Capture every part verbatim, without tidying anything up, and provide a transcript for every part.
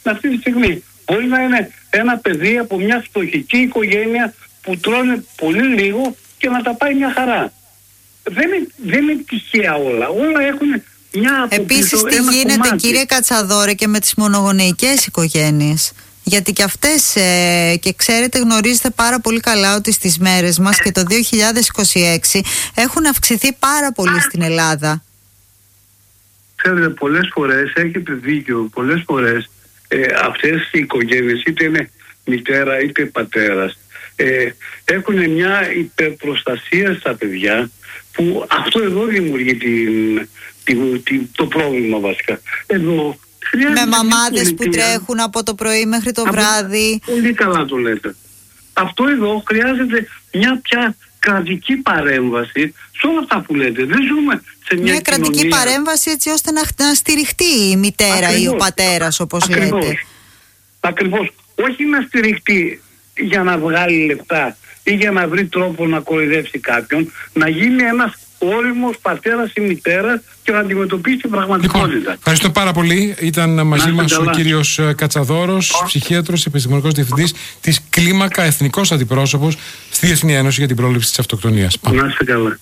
αυτή τη στιγμή. Μπορεί να είναι ένα παιδί από μια φτωχική οικογένεια που τρώνε πολύ λίγο και να τα πάει μια χαρά. Δεν είναι, δεν είναι τυχαία όλα. Όλα έχουν μια από Επίσης πίσω, τι ένα γίνεται κομμάτι. Κύριε Κατσαδόρε και με τις μονογονεϊκές οικογένειες? Γιατί και αυτές ε, και ξέρετε, γνωρίζετε πάρα πολύ καλά ότι στις μέρες μας και το δύο χιλιάδες είκοσι έξι έχουν αυξηθεί πάρα πολύ στην Ελλάδα. Ξέρετε, πολλές φορές έχετε δίκιο, πολλές φορές ε, αυτές οι οικογένειες, είτε είναι μητέρα είτε πατέρας, ε, έχουν μια υπερπροστασία στα παιδιά, που αυτό εδώ δημιουργεί την, την, την, το πρόβλημα βασικά. Εδώ με μαμάδες που τρέχουν από το πρωί μέχρι το από, βράδυ. Πολύ καλά το λέτε. Αυτό εδώ χρειάζεται μια πια κρατική παρέμβαση σε όλα αυτά που λέτε. Δεν ζούμε σε μια, μια κρατική κοινωνία... παρέμβαση έτσι ώστε να, να στηριχτεί η μητέρα ακριβώς, ή ο πατέρας, όπως ακριβώς, λέτε. Ακριβώς. Όχι να στηριχτεί για να βγάλει λεπτά ή για να βρει τρόπο να κοροϊδεύσει κάποιον, να γίνει ένας όριμος πατέρας ή μητέρας και να αντιμετωπίσει την πραγματικότητα. Λοιπόν, ευχαριστώ πάρα πολύ. Ήταν μαζί μας ο κύριος Κατσαδόρος, oh. ψυχίατρος, επιστημονικός διευθυντής της Κλίμακα, εθνικός αντιπρόσωπος στη Διεθνή Ένωση για την Πρόληψη της Αυτοκτονίας. Να είστε καλά.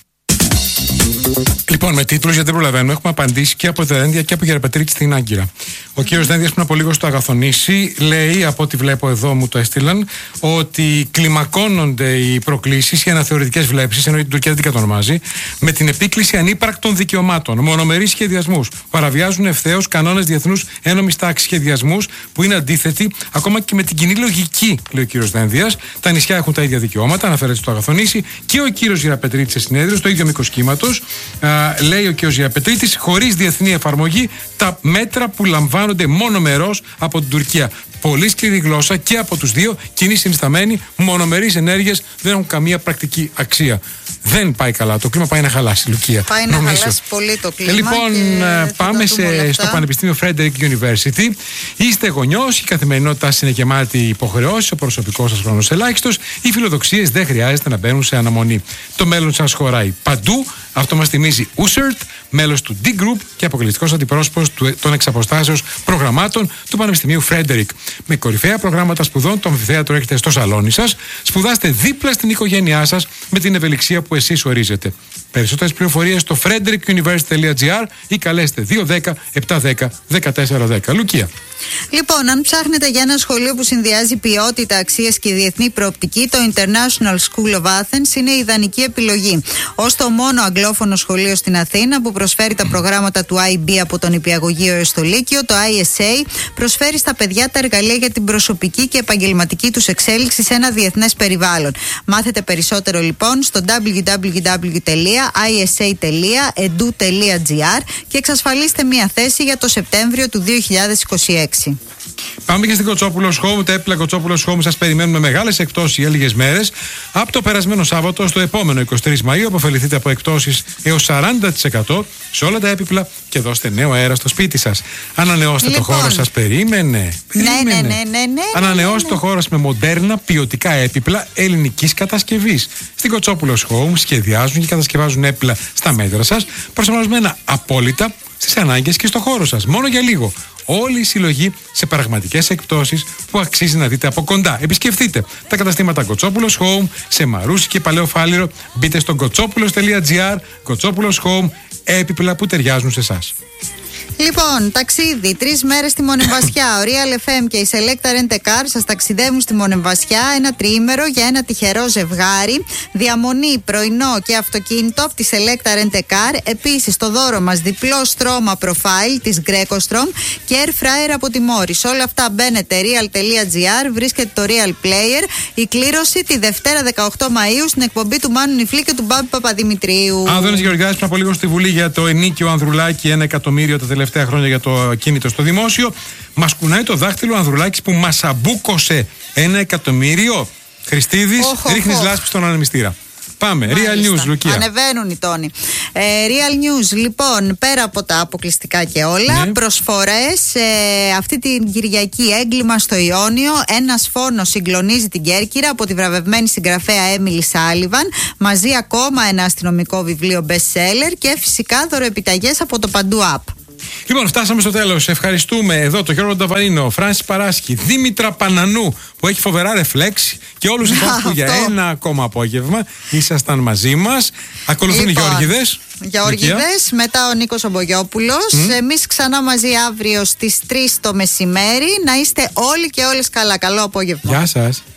Λοιπόν, με τίτλους, γιατί δεν προλαβαίνω, έχουμε απαντήσει και από Δένδια και από Γεραπετρίτη στην Άγκυρα. Ο κύριος Δένδιας πριν από λίγο στο Αγαθονήσι λέει, από ό,τι βλέπω εδώ μου το έστειλαν, ότι κλιμακώνονται οι προκλήσεις, οι αναθεωρητικές βλέψεις, ενώ η Τουρκία δεν την κατονομάζει, με την επίκληση ανύπαρκτων δικαιωμάτων, μονομερείς σχεδιασμούς. Παραβιάζουν ευθέως κανόνες διεθνούς ένομης τάξης, σχεδιασμούς που είναι αντίθετοι ακόμα και με την κοινή λογική, λέει ο κύριος Δένδιας. Τα νησιά έχουν τα ίδια δικαιώματα, αναφέρεται στο Αγαθονήσι, και ο κύριος Γεραπετρίτη σε συνέδριο, στο ίδιο μήκος κύματος. Λέει ο κ. Γεραπετρίτης, χωρίς διεθνή εφαρμογή, τα μέτρα που λαμβάνονται μονομερώς από την Τουρκία. Πολύ σκληρή γλώσσα και από τους δύο, κοινή συνισταμένη, μονομερείς ενέργειες δεν έχουν καμία πρακτική αξία. Δεν πάει καλά. Το κλίμα πάει να χαλάσει, Λουκία. Πάει να νομίζω. χαλάσει πολύ το κλίμα. Ε, λοιπόν, πάμε σε, στο Πανεπιστήμιο Frederick University. Είστε γονιός, η καθημερινότητα είναι γεμάτη υποχρεώσεις, ο προσωπικός σας χρόνος ελάχιστος, οι φιλοδοξίες δεν χρειάζεται να μπαίνουν σε αναμονή. Το μέλλον σας χωράει παντού. Αυτό μας θυμίζει Ούσερτ, μέλος του D-Group και αποκλειστικός αντιπρόσωπος των εξαποστάσεως προγραμμάτων του Πανεπιστημίου Frederick. Με κορυφαία προγράμματα σπουδών, το αμφιθέατρο έχετε στο σαλόνι σας. Σπουδάστε δίπλα στην οικογένειά σας με την ευελιξία που εσείς ορίζετε. Περισσότερες πληροφορίες στο frederick university dot gr ή καλέστε δύο ένα μηδέν επτά ένα μηδέν ένα τέσσερα ένα μηδέν. Λουκία. Λοιπόν, αν ψάχνετε για ένα σχολείο που συνδυάζει ποιότητα, αξίες και διεθνή προοπτική, το International School of Athens είναι η ιδανική επιλογή. Ως το μόνο αγγλόφωνο σχολείο στην Αθήνα που προσφέρει τα προγράμματα του άι μπι από τον υπηαγωγείο έως το Λύκειο, το άι ες έι προσφέρει στα παιδιά τα εργαλεία για την προσωπική και επαγγελματική τους εξέλιξη σε ένα διεθνές περιβάλλον. Μάθετε περισσότερο λοιπόν στο double-u double-u double-u τελεία άι ες έι τελεία edu τελεία gr και εξασφαλίστε μια θέση για το Σεπτέμβριο του δύο χιλιάδες είκοσι έξι. Πάμε και στην Κοτσόπουλος Home. Τα έπιπλα Κοτσόπουλος Home σας περιμένουν με μεγάλες εκπτώσεις για λίγες μέρες. Από το περασμένο Σάββατο στο επόμενο εικοστή τρίτη Μαΐου αποφεληθείτε από εκπτώσεις έως σαράντα τοις εκατό σε όλα τα έπιπλα και δώστε νέο αέρα στο σπίτι σας. Ανανεώστε λοιπόν το χώρο σας. Περίμενε. Περίμενε. Ναι, ναι, ναι, ναι, ναι, Ανανεώστε ναι, ναι. το χώρο σας με μοντέρνα ποιοτικά έπιπλα ελληνικής κατασκευής. Στην Κοτσόπουλος Home σχεδιάζουν και κατασκευάζουν έπιπλα στα μέτρα σας, προσαρμοσμένα απόλυτα στις ανάγκες και στο χώρο σας. Μόνο για λίγο. Όλη η συλλογή σε πραγματικές εκπτώσεις που αξίζει να δείτε από κοντά. Επισκεφτείτε τα καταστήματα Κοτσόπουλος Home σε Μαρούσι και Παλαιό Φάληρο. Μπείτε στο κοτσόπουλος τελεία gr, Κοτσόπουλος Home, έπιπλα που ταιριάζουν σε εσάς. Λοιπόν, ταξίδι, τρεις μέρες στη Μονεμβασιά. Ο Real εφ εμ και η Selecta Rent a Car σας ταξιδεύουν στη Μονεμβασιά ένα τριήμερο για ένα τυχερό ζευγάρι. Διαμονή, πρωινό και αυτοκίνητο από τη Selecta Rent a Car. Επίσης, το δώρο μας διπλό στρώμα profile της Grecostrom και air fryer από τη Morris. Όλα αυτά μπαίνετε real τελεία gr, βρίσκεται το Real Player. Η κλήρωση τη Δευτέρα δεκαοκτώ Μαΐου στην εκπομπή του Μάνου Νιφλή και του Μπάμπη Παπαδημητρίου. Άδωνης Γεωργιάδης πριν από λίγο στη Βουλή για το ενίκιο Ανδρουλάκη, ένα εκατομμύριο τα τελευταία χρόνια για το κίνητο στο δημόσιο. Μας κουνάει το δάχτυλο ο Ανδρουλάκης που μας αμπούκωσε ένα εκατομμύριο. Χριστίδης, oh, oh, ρίχνεις oh. λάσπη στον ανεμιστήρα. Πάμε. Μάλιστα. Real News, Λουκία. Ανεβαίνουν οι τόνοι. Ε, Real News, λοιπόν, πέρα από τα αποκλειστικά και όλα, ναι. προσφορές. Ε, αυτή την Κυριακή έγκλημα στο Ιόνιο. Ένας φόνος συγκλονίζει την Κέρκυρα από τη βραβευμένη συγγραφέα Έμιλι Σάλιβαν. Μαζί ακόμα ένα αστυνομικό βιβλίο best seller και φυσικά δωροεπιταγές από το Παντού App. Λοιπόν, φτάσαμε στο τέλος. Ευχαριστούμε εδώ τον Γιώργο Νταβαρίνο, Φράνση Παράσκη, Δήμητρα Πανανού που έχει φοβερά ρεφλέξ και όλους εσάς που για ένα ακόμα απόγευμα ήσασταν μαζί μας. Ακολουθούν λοιπόν, οι Γεωργιδές. Γεωργιδές, μετά ο Νίκος Ομπογιόπουλος. Mm. Εμείς ξανά μαζί αύριο στις τρεις το μεσημέρι. Να είστε όλοι και όλες καλά. Καλό απόγευμα. Γεια σας.